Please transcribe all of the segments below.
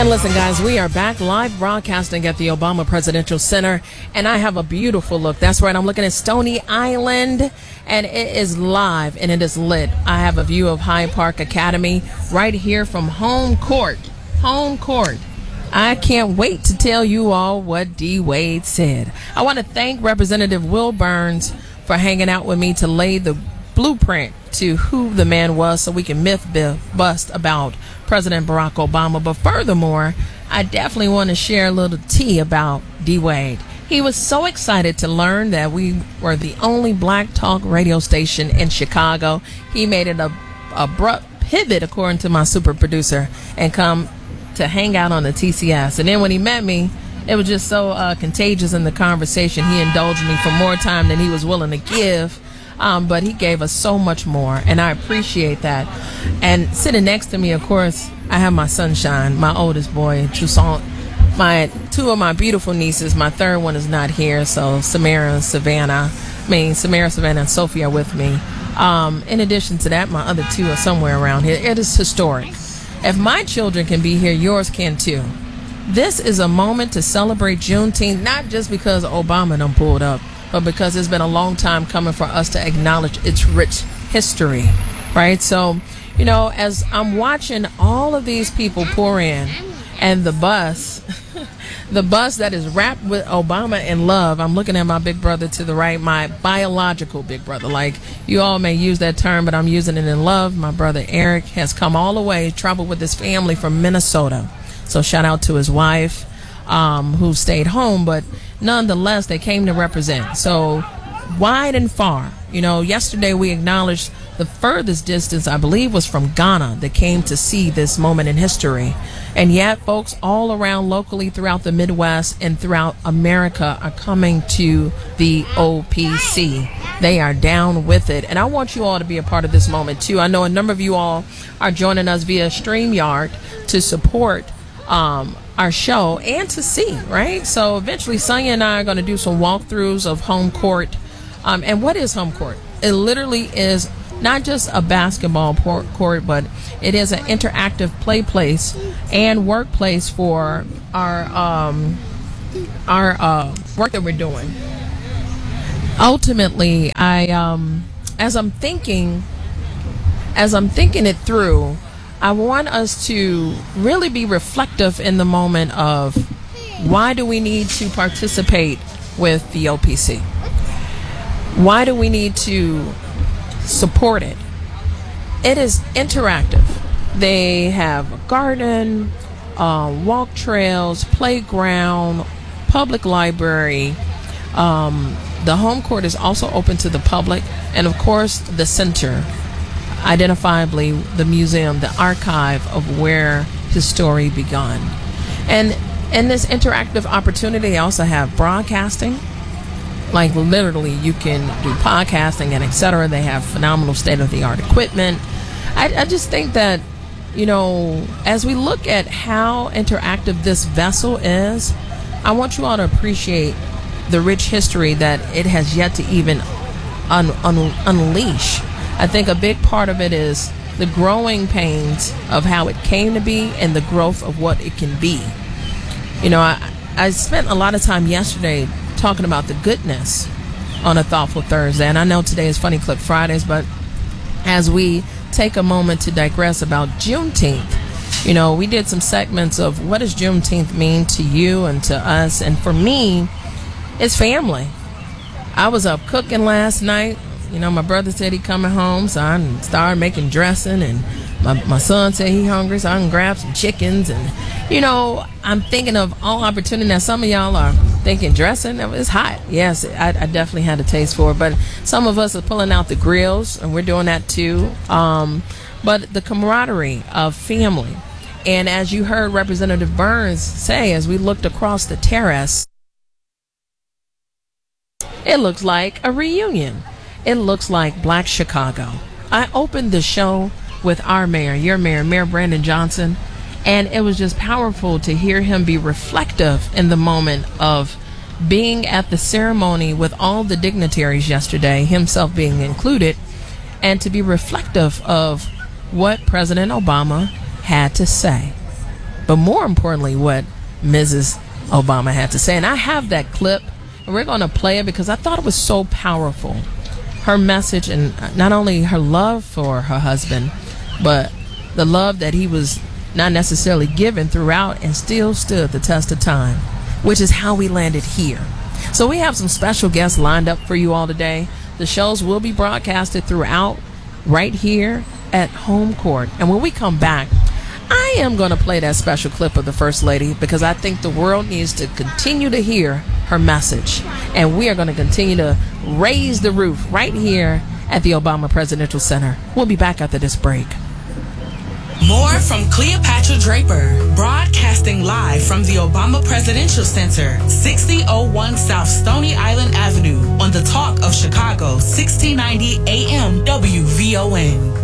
And listen, guys, we are back live broadcasting at the Obama Presidential Center, and I have a beautiful look. That's right. I'm looking at Stony Island, and it is live, and it is lit. I have a view of Hyde Park Academy right here from home court. Home court. I can't wait to tell you all what D. Wade said. I want to thank Representative Will Burns for hanging out with me to lay the blueprint to who the man was so we can myth bust about President Barack Obama. But furthermore, I definitely want to share a little tea about D. Wade. He was so excited to learn that we were the only black talk radio station in Chicago. He made it a abrupt pivot, according to my super producer, and come to hang out on the TCS. And then when he met me, it was just so contagious in the conversation. He indulged me for more time than he was willing to give. But he gave us so much more, and I appreciate that. And sitting next to me, of course, I have my sunshine, my oldest boy, Toussaint, two of my beautiful nieces. My third one is not here, so Samara, Savannah, and Sophie are with me. In addition to that, my other two are somewhere around here. It is historic. If my children can be here, yours can too. This is a moment to celebrate Juneteenth, not just because Obama done pulled up, but because it's been a long time coming for us to acknowledge its rich history, right? So, you know, as I'm watching all of these people pour in, and the bus that is wrapped with Obama and love, I'm looking at my big brother to the right, my biological big brother. Like, you all may use that term, but I'm using it in love. My brother Eric has come all the way, traveled with his family from Minnesota. So shout out to his wife, who stayed home, but nonetheless, they came to represent. So wide and far. You know, yesterday we acknowledged the furthest distance, I believe, was from Ghana that came to see this moment in history. And yet, folks all around locally throughout the Midwest and throughout America are coming to the OPC. They are down with it. And I want you all to be a part of this moment, too. I know a number of you all are joining us via StreamYard to support our show and to see, right? So eventually Sonia and I are going to do some walkthroughs of home court. And what is home court? It literally is not just a basketball court, but it is an interactive play place and workplace for our work that we're doing. Ultimately, as I'm thinking it through, I want us to really be reflective in the moment of why do we need to participate with the OPC? Why do we need to support it? It is interactive. They have a garden, walk trails, playground, public library. The home court is also open to the public, and of course the center, identifiably the museum, the archive of where his story began. And in this interactive opportunity, they also have broadcasting. Like, literally, you can do podcasting and etc. They have phenomenal state-of-the-art equipment. I just think that, you know, as we look at how interactive this vessel is, I want you all to appreciate the rich history that it has yet to even unleash. I think a big part of it is the growing pains of how it came to be and the growth of what it can be. You know, I spent a lot of time yesterday talking about the goodness on a Thoughtful Thursday, and I know today is Funny Clip Fridays, but as we take a moment to digress about Juneteenth, you know, we did some segments of what does Juneteenth mean to you and to us, and for me, it's family. I was up cooking last night. You know, my brother said he coming home, so I started making dressing, and my son said he hungry, so I can grab some chickens. And, you know, I'm thinking of all opportunity. Now, some of y'all are thinking dressing, it's hot. Yes, I definitely had a taste for it, but some of us are pulling out the grills, and we're doing that too. But the camaraderie of family. And as you heard Representative Burns say, as we looked across the terrace, it looks like a reunion. It looks like Black Chicago. I opened the show with our mayor, your mayor, Mayor Brandon Johnson, and it was just powerful to hear him be reflective in the moment of being at the ceremony with all the dignitaries yesterday, himself being included, and to be reflective of what President Obama had to say. but more importantly, what Mrs. Obama had to say. And I have that clip, and we're going to play it because I thought it was so powerful. Her message, and not only her love for her husband, but the love that he was not necessarily given throughout and still stood the test of time, which is how we landed here. So we have some special guests lined up for you all today. The shows will be broadcasted throughout right here at Home Court. And when we come back, I am going to play that special clip of the First Lady because I think the world needs to continue to hear her message. And we are going to continue to raise the roof right here at the Obama Presidential Center. We'll be back after this break. More from Cleopatra Draper, broadcasting live from the Obama Presidential Center, 6001 South Stony Island Avenue, on the Talk of Chicago, 1690 AM WVON.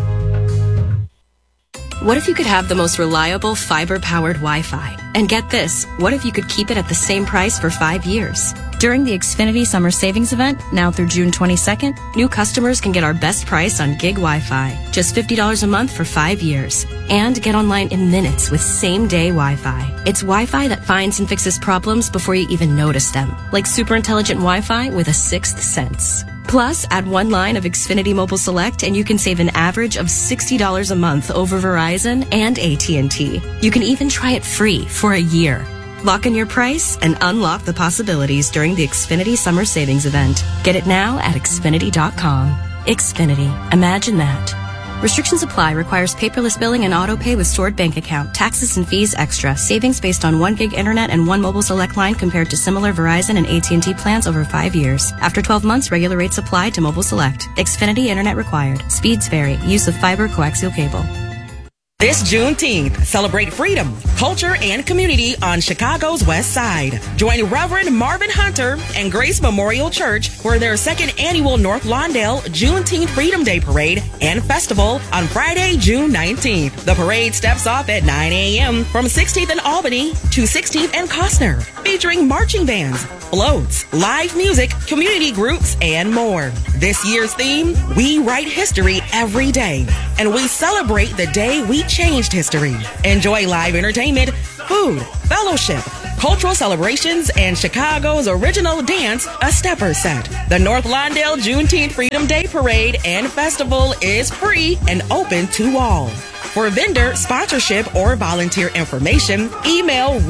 What if you could have the most reliable fiber-powered Wi-Fi? And get this, what if you could keep it at the same price for 5 years? During the Xfinity Summer Savings Event, now through June 22nd, new customers can get our best price on gig Wi-Fi, just $50 a month for 5 years. And get online in minutes with same-day Wi-Fi. It's Wi-Fi that finds and fixes problems before you even notice them, like super intelligent Wi-Fi with a sixth sense. Plus, add one line of Xfinity Mobile Select and you can save an average of $60 a month over Verizon and AT&T. You can even try it free for a year. Lock in your price and unlock the possibilities during the Xfinity Summer Savings Event. Get it now at Xfinity.com. Xfinity. Imagine that. Restrictions apply. Requires paperless billing and auto pay with stored bank account. Taxes and fees extra. Savings based on 1 gig internet and 1 mobile select line compared to similar Verizon and AT&T plans over 5 years. After 12 months, regular rates apply to mobile select. Xfinity internet required. Speeds vary. Use of fiber coaxial cable. This Juneteenth, celebrate freedom, culture, and community on Chicago's West Side. Join Reverend Marvin Hunter and Grace Memorial Church for their second annual North Lawndale Juneteenth Freedom Day Parade and Festival on Friday, June 19th. The parade steps off at 9 a.m. from 16th and Albany to 16th and Costner, featuring marching bands, floats, live music, community groups, and more. This year's theme, we write history every day, and we celebrate the day we changed history. Enjoy live entertainment, food, fellowship, cultural celebrations, and Chicago's original dance, A Stepper Set. The North Lawndale Juneteenth Freedom Day Parade and Festival is free and open to all. For vendor, sponsorship, or volunteer information, email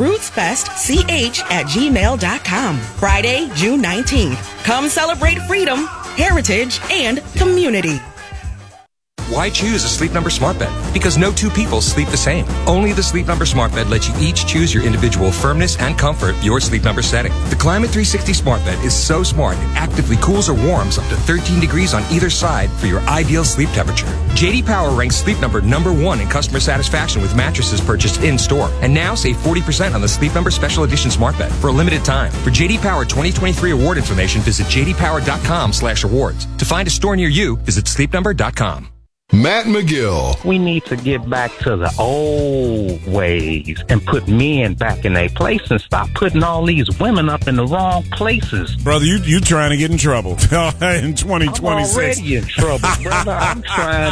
rootsfestch@gmail.com. Friday, June 19th. Come celebrate freedom, heritage, and community. Why choose a Sleep Number smart bed? Because no two people sleep the same. Only the Sleep Number smart bed lets you each choose your individual firmness and comfort, your Sleep Number setting. The Climate 360 smart bed is so smart it actively cools or warms up to 13 degrees on either side for your ideal sleep temperature. J.D. Power ranks Sleep Number #1 in customer satisfaction with mattresses purchased in-store. And now save 40% on the Sleep Number Special Edition smart bed for a limited time. For J.D. Power 2023 award information, visit jdpower.com/awards. To find a store near you, visit sleepnumber.com. Matt McGill. We need to get back to the old ways and put men back in their place and stop putting all these women up in the wrong places. Brother, you trying to get in trouble in 2026. I'm already in trouble, brother. I'm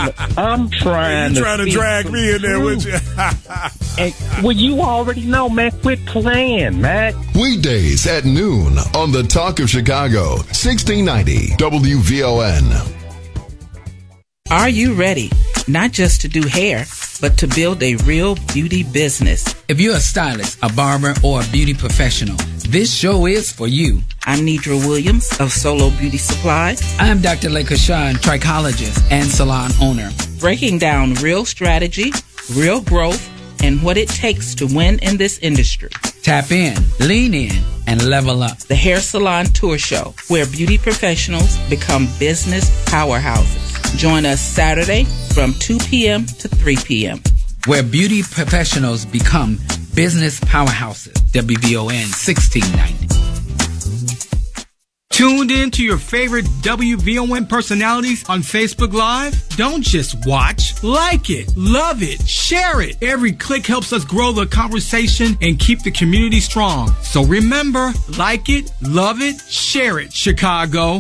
trying to drag me in there with you. And, well, you already know, man. Quit playing, man. Weekdays at noon on the Talk of Chicago, 1690 WVON. Are you ready? Not just to do hair, but to build a real beauty business. If you're a stylist, a barber, or a beauty professional, this show is for you. I'm Nidra Williams of Solo Beauty Supply. I'm Dr. Lekashawn, trichologist and salon owner. Breaking down real strategy, real growth, and what it takes to win in this industry. Tap in, lean in, and level up. The Hair Salon Tour Show, where beauty professionals become business powerhouses. Join us Saturday from 2 p.m. to 3 p.m. Where beauty professionals become business powerhouses. WVON 1690. Tuned in to your favorite WVON personalities on Facebook Live? Don't just watch. Like it, love it, share it. Every click helps us grow the conversation and keep the community strong. So remember, like it, love it, share it, Chicago.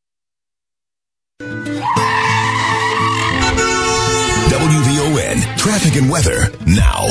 WVON Traffic and weather now.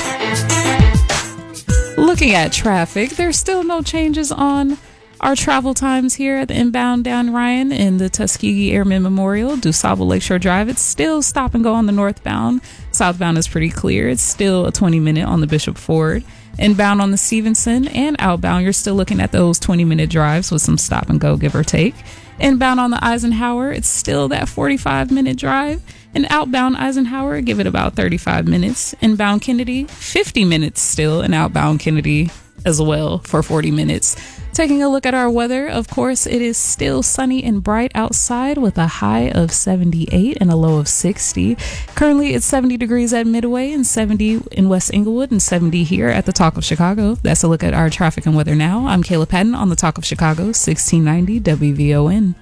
Looking at traffic, there's still no changes on our travel times here at the inbound down Ryan in the Tuskegee Airmen Memorial, DuSable Lakeshore Drive. It's still stop and go on the northbound. Southbound is pretty clear. It's still a 20-minute on the Bishop Ford. Inbound on the Stevenson and outbound, you're still looking at those 20-minute drives with some stop and go, give or take. Inbound on the Eisenhower, it's still that 45-minute drive. And outbound Eisenhower, give it about 35 minutes. Inbound Kennedy, 50 minutes still. And outbound Kennedy as well for 40 minutes. Taking a look at our weather, of course, it is still sunny and bright outside with a high of 78 and a low of 60. Currently, it's 70 degrees at Midway and 70 in West Inglewood and 70 here at the Talk of Chicago. That's a look at our traffic and weather now. I'm Kayla Patton on the Talk of Chicago, 1690 WVON.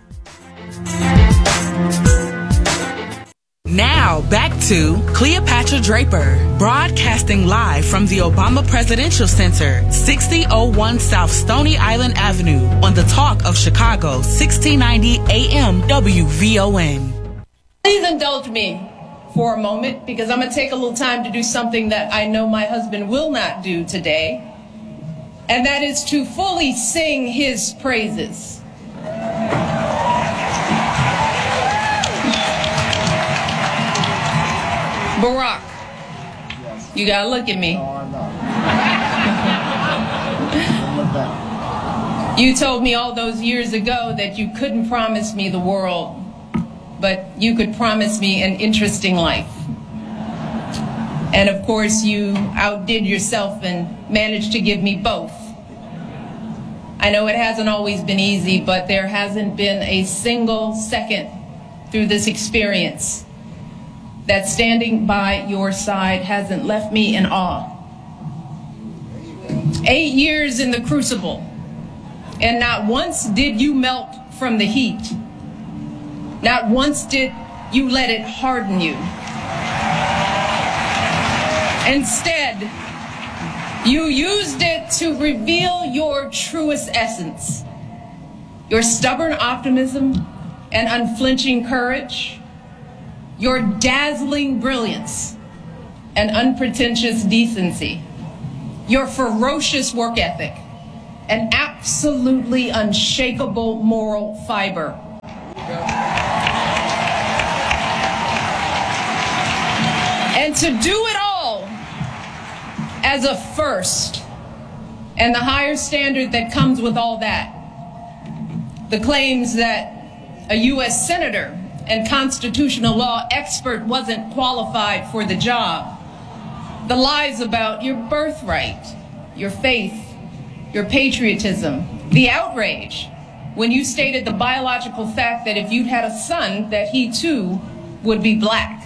Now, back to Cleopatra Draper, broadcasting live from the Obama Presidential Center, 6001 South Stony Island Avenue, on the Talk of Chicago, 1690 AM WVON. Please indulge me for a moment, because I'm going to take a little time to do something that I know my husband will not do today, and that is to fully sing his praises. Barack, you gotta look at me. You told me all those years ago that you couldn't promise me the world, but you could promise me an interesting life. And of course, you outdid yourself and managed to give me both. I know it hasn't always been easy, but there hasn't been a single second through this experience that standing by your side hasn't left me in awe. 8 years in the crucible, and not once did you melt from the heat. Not once did you let it harden you. Instead, you used it to reveal your truest essence, your stubborn optimism and unflinching courage, your dazzling brilliance and unpretentious decency, your ferocious work ethic, and absolutely unshakable moral fiber. And to do it all as a first, and the higher standard that comes with all that, the claims that a U.S. senator and constitutional law expert wasn't qualified for the job, the lies about your birthright, your faith, your patriotism, the outrage when you stated the biological fact that if you'd had a son, that he too would be black.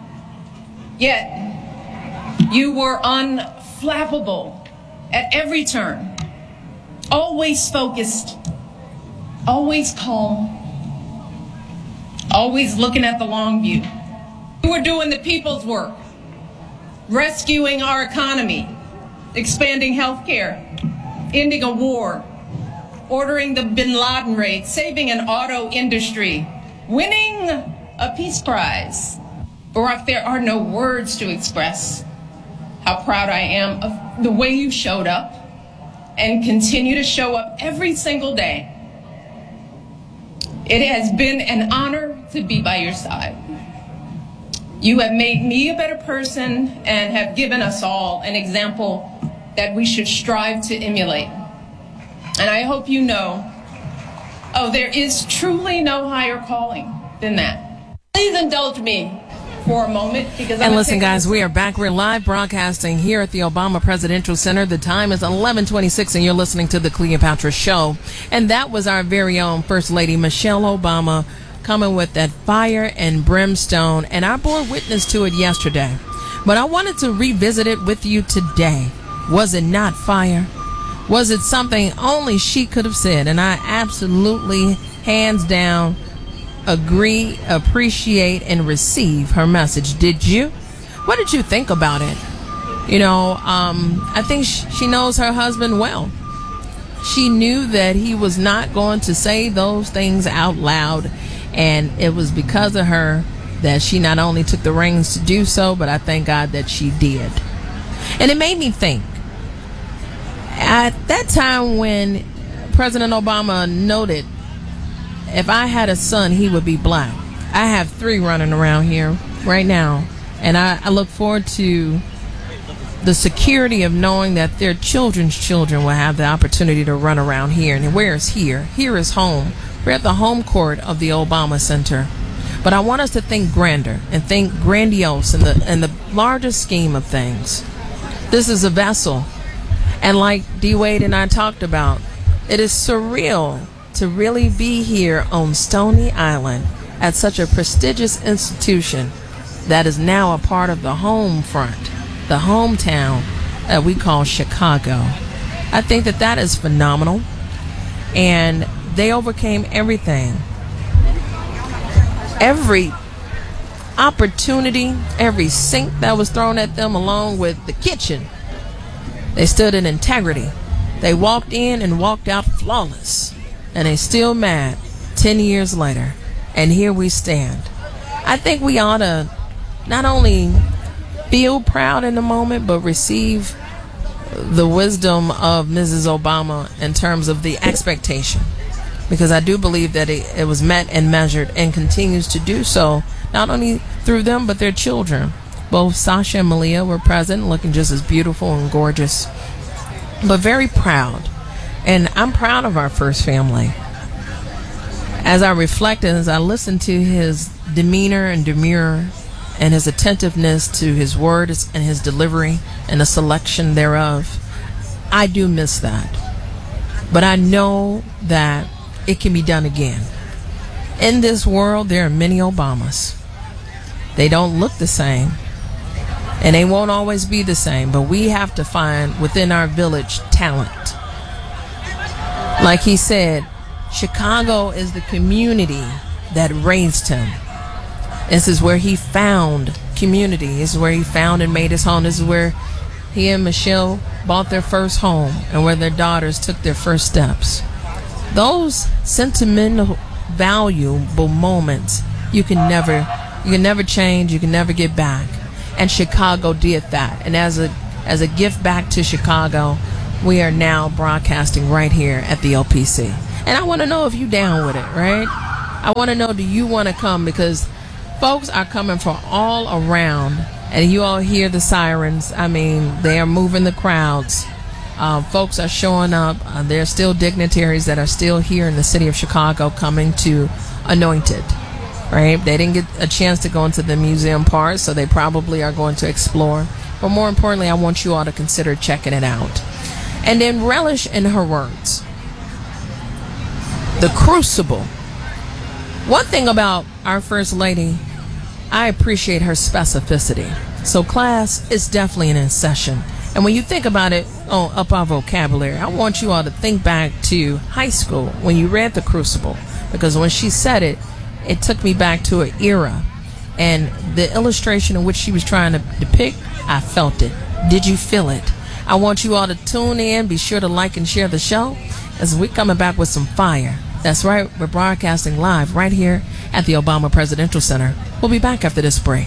Yet, you were unflappable at every turn, always focused, always calm, always looking at the long view. You were doing the people's work, rescuing our economy, expanding health care, ending a war, ordering the Bin Laden raid, saving an auto industry, winning a peace prize. Barack, there are no words to express how proud I am of the way you showed up and continue to show up every single day. It has been an honor to be by your side. You have made me a better person and have given us all an example that we should strive to emulate. And I hope you know, there is truly no higher calling than that. Please indulge me for a moment, because and listen, guys, we are back. We're live broadcasting here at the Obama Presidential Center. The time is 11:26, and you're listening to the Cleopatra Show. And that was our very own First Lady Michelle Obama coming with that fire and brimstone, and I bore witness to it yesterday. But I wanted to revisit it with you today. Was it not fire? Was it something only she could have said? And I absolutely, hands down, agree, appreciate, and receive her message. Did you? What did you think about it? You know, I think she knows her husband well. She knew that he was not going to say those things out loud, and it was because of her that she not only took the reins to do so, but I thank God that she did. And it made me think, at that time when President Obama noted, if I had a son, he would be black. I have 3 running around here right now, and I look forward to the security of knowing that their children's children will have the opportunity to run around here. And where is here? Here is home. We're at the home court of the Obama Center. But I want us to think grander and think grandiose in the largest scheme of things. This is a vessel. And like D. Wade and I talked about, it is surreal to really be here on Stony Island at such a prestigious institution that is now a part of the home front, the hometown that we call Chicago. I think that is phenomenal. And they overcame everything. Every opportunity, every sink that was thrown at them, along with the kitchen. They stood in integrity. They walked in and walked out flawless. And they still mad 10 years later. And here we stand. I think we ought to not only feel proud in the moment, but receive the wisdom of Mrs. Obama in terms of the expectation. Because I do believe that it was met and measured and continues to do so, not only through them, but their children. Both Sasha and Malia were present, looking just as beautiful and gorgeous, but very proud. And I'm proud of our first family. As I reflect and as I listen to his demeanor and demure and his attentiveness to his words and his delivery and the selection thereof, I do miss that. But I know that it can be done again. In this world, there are many Obamas. They don't look the same, and they won't always be the same, but we have to find within our village talent. Like he said, Chicago is the community that raised him. This is where he found community. This is where he found and made his home. This is where he and Michelle bought their first home and where their daughters took their first steps. Those sentimental, valuable moments you can never change, you can never get back. And Chicago did that. And as a gift back to Chicago, we are now broadcasting right here at the LPC. And I want to know if you down with it, right? I want to know, do you want to come? Because folks are coming from all around, and you all hear the sirens. I mean, they are moving the crowds. Folks are showing up. There are still dignitaries that are still here in the city of Chicago coming to Anointed, right? They didn't get a chance to go into the museum part, so they probably are going to explore. But more importantly, I want you all to consider checking it out. And then relish in her words. The crucible. One thing about our First Lady, I appreciate her specificity. So class is definitely in session. And when you think about it, up our vocabulary, I want you all to think back to high school when you read The Crucible. Because when she said it, it took me back to an era. And the illustration in which she was trying to depict, I felt it. Did you feel it? I want you all to tune in. Be sure to like and share the show as we're coming back with some fire. That's right. We're broadcasting live right here at the Obama Presidential Center. We'll be back after this break.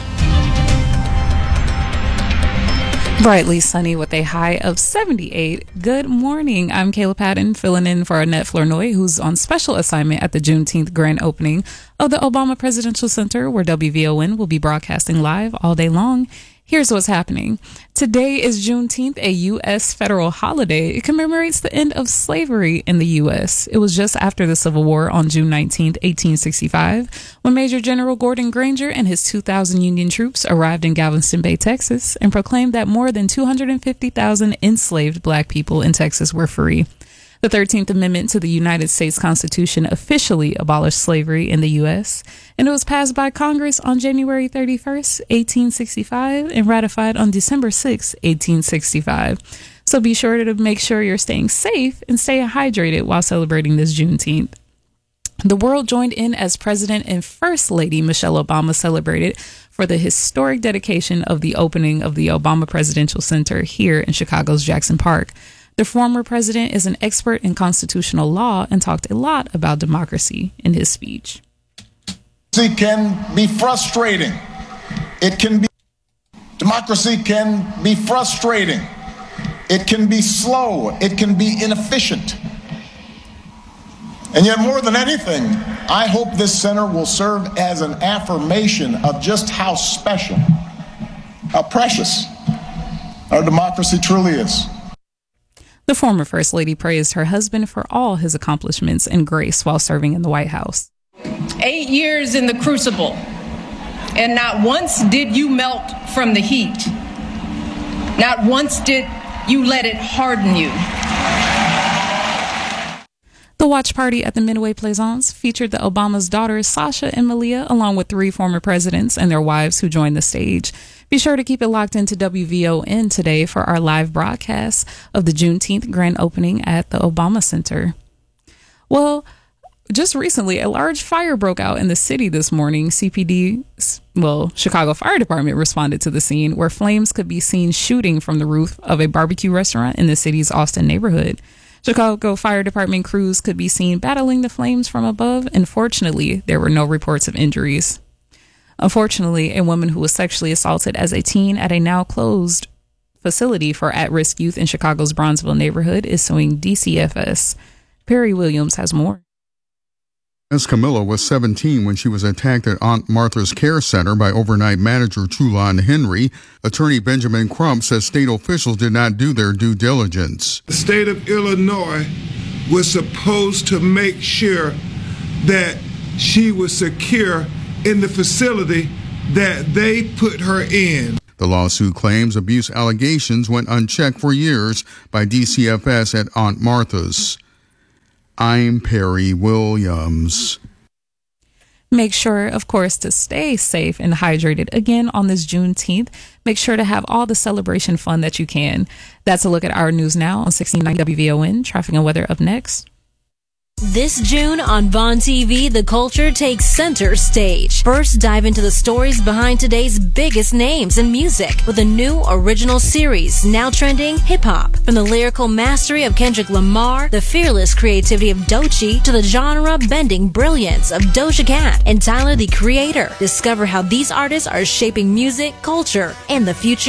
Brightly sunny with a high of 78. Good morning. I'm Kayla Patton, filling in for Annette Flournoy, who's on special assignment at the Juneteenth grand opening of the Obama Presidential Center, where WVON will be broadcasting live all day long. Here's what's happening. Today is Juneteenth, a U.S. federal holiday. It commemorates the end of slavery in the U.S. It was just after the Civil War on June 19, 1865, when Major General Gordon Granger and his 2,000 Union troops arrived in Galveston Bay, Texas, and proclaimed that more than 250,000 enslaved black people in Texas were free. The 13th Amendment to the United States Constitution officially abolished slavery in the U.S., and it was passed by Congress on January 31st, 1865, and ratified on December 6, 1865. So be sure to make sure you're staying safe and stay hydrated while celebrating this Juneteenth. The world joined in as President and First Lady Michelle Obama celebrated for the historic dedication of the opening of the Obama Presidential Center here in Chicago's Jackson Park. The former president is an expert in constitutional law and talked a lot about democracy in his speech. Can be frustrating. Democracy can be frustrating. It can be slow. It can be inefficient. And yet, more than anything, I hope this center will serve as an affirmation of just how special, how precious our democracy truly is. The former First Lady praised her husband for all his accomplishments and grace while serving in the White House. 8 years in the crucible, and not once did you melt from the heat. Not once did you let it harden you. The watch party at the Midway Plaisance featured the Obama's daughters, Sasha and Malia, along with 3 former presidents and their wives who joined the stage. Be sure to keep it locked into WVON today for our live broadcast of the Juneteenth grand opening at the Obama Center. Well, just recently, a large fire broke out in the city this morning. Chicago Fire Department responded to the scene where flames could be seen shooting from the roof of a barbecue restaurant in the city's Austin neighborhood. Chicago Fire Department crews could be seen battling the flames from above, and fortunately, there were no reports of injuries. Unfortunately, a woman who was sexually assaulted as a teen at a now closed facility for at-risk youth in Chicago's Bronzeville neighborhood is suing DCFS. Perry Williams has more. As Camilla was 17 when she was attacked at Aunt Martha's Care Center by overnight manager Trulon Henry, attorney Benjamin Crump says state officials did not do their due diligence. The state of Illinois was supposed to make sure that she was secure in the facility that they put her in. The lawsuit claims abuse allegations went unchecked for years by DCFS at Aunt Martha's. I'm Perry Williams. Make sure, of course, to stay safe and hydrated. Again, on this Juneteenth, make sure to have all the celebration fun that you can. That's a look at our news now on 1690 WVON. Traffic and weather up next. This June on Vaughn TV, the culture takes center stage. First, dive into the stories behind today's biggest names in music with a new original series, now trending hip-hop. From the lyrical mastery of Kendrick Lamar, the fearless creativity of Doechii, to the genre-bending brilliance of Doja Cat and Tyler, the Creator. Discover how these artists are shaping music, culture, and the future